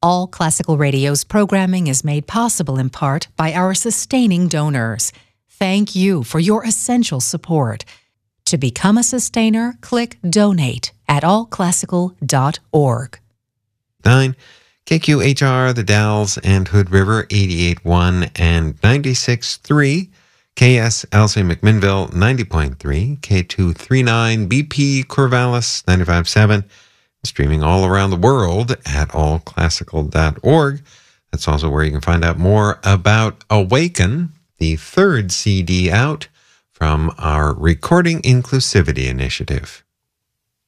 All Classical Radio's programming is made possible in part by our sustaining donors. Thank you for your essential support. To become a sustainer, click Donate at allclassical.org. 9. KQHR, The Dalles and Hood River, 88.1 and 96.3. KSLC McMinnville, 90.3. K239 BP Corvallis, 95.7. Streaming all around the world at allclassical.org. That's also where you can find out more about Awaken, the third CD out from our Recording Inclusivity Initiative.